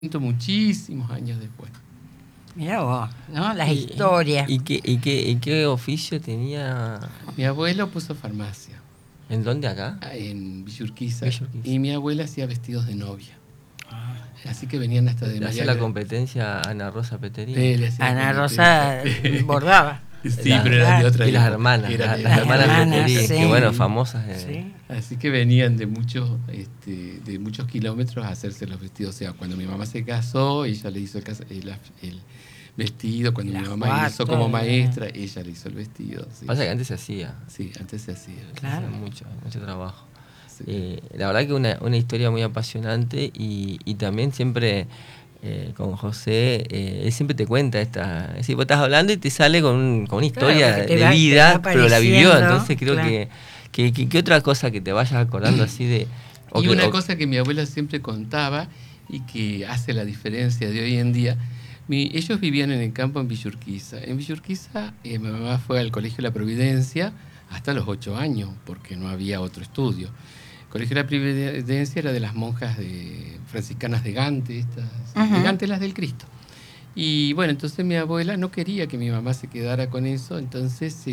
muchísimos años después. Mirá vos, ¿no? Las historias. ¿Y qué oficio tenía? Mi abuelo puso farmacia. ¿En dónde acá? En Villurquiza. Villurquiza. Y mi abuela hacía vestidos de novia. Así que venían hasta de Le hacía María. la competencia a Ana Rosa Peterín. Ana Rosa bordaba. Sí, pero era de otra. Y las hermanas. Las hermanas Peterín, sí. que bueno, famosas. Sí. Así que venían de muchos kilómetros a hacerse los vestidos. O sea, cuando mi mamá se casó, ella le hizo el vestido. Cuando mi mamá ingresó como maestra, ella le hizo el vestido. Sí. Pasa que antes se hacía. Sí, antes se hacía. Claro. Mucho trabajo. Sí. La verdad que una historia muy apasionante y también siempre con José, él siempre te cuenta esta... Es decir, vos estás hablando y te sale con una historia de vida, pero la vivió, entonces creo que otra cosa que te vayas acordando así de... Cosa que mi abuela siempre contaba y que hace la diferencia de hoy en día, ellos vivían en el campo en Villurquiza. En Villurquiza mi mamá fue al Colegio La Providencia hasta los 8 años, porque no había otro estudio. El Colegio de la Providencia era de las monjas franciscanas de Gante, de Gante, las del Cristo. Y bueno, entonces mi abuela no quería que mi mamá se quedara con eso, entonces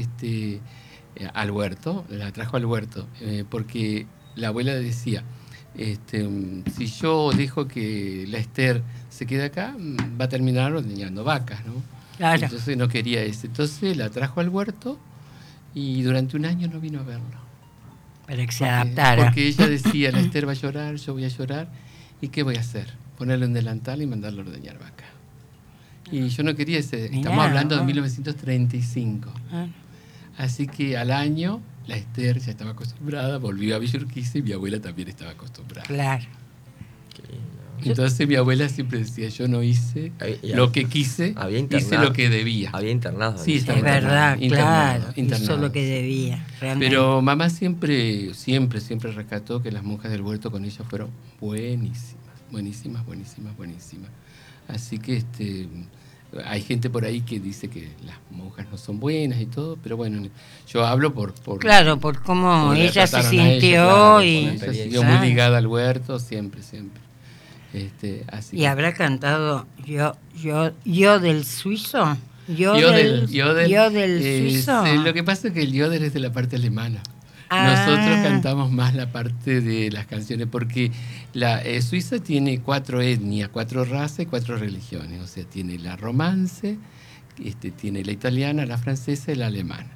al huerto, la trajo al huerto, porque la abuela decía, si yo dejo que la Esther se quede acá, va a terminar ordeñando vacas, ¿no? Claro. Entonces no quería eso. Entonces la trajo al huerto y durante un año no vino a verlo. Para que se adaptara. Porque ella decía, la Esther va a llorar, yo voy a llorar, ¿y qué voy a hacer? Ponerle un delantal y mandarlo a ordeñar vaca. Y yo no quería estamos hablando de 1935. Así que al año, la Esther ya estaba acostumbrada, volvió a Villurquiza y mi abuela también estaba acostumbrada. Claro. Entonces mi abuela siempre decía, yo no hice lo que quise, hice lo que debía. Había internado. Sí, es verdad, claro. Hizo lo que debía, realmente. Pero mamá siempre rescató que las monjas del huerto con ella fueron buenísimas. Así que hay gente por ahí que dice que las monjas no son buenas y todo, pero bueno, yo hablo por cómo ella se sintió ella siguió muy ligada al huerto, siempre. Así. ¿Y habrá cantado yo del suizo? ¿Yo del suizo? Lo que pasa es que el Yoder es de la parte alemana. Nosotros cantamos más la parte de las canciones, porque la Suiza tiene 4 etnias, 4 razas y 4 religiones. O sea, tiene la romance, tiene la italiana, la francesa y la alemana.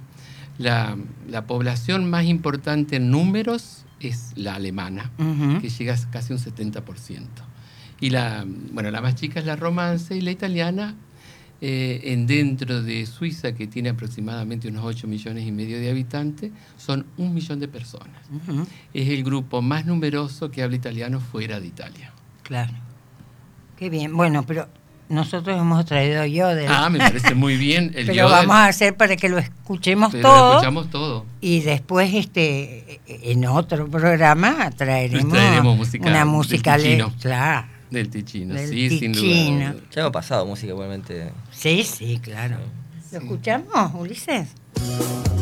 La población más importante en números es la alemana, que llega a casi un 70%. Y la más chica es la romance, y la italiana, dentro de Suiza, que tiene aproximadamente unos 8,5 millones de habitantes, son 1 millón de personas. Es el grupo más numeroso que habla italiano fuera de Italia. Claro. Qué bien. Bueno, pero nosotros hemos traído Yodel. Me parece muy bien. Pero Yodel, vamos a hacer para que lo escuchemos todo. Lo escuchamos todo. Y después en otro programa traeremos una música del Ticino, sin duda. Ya hemos pasado música igualmente. Sí, claro. ¿Lo escuchamos, Ulises?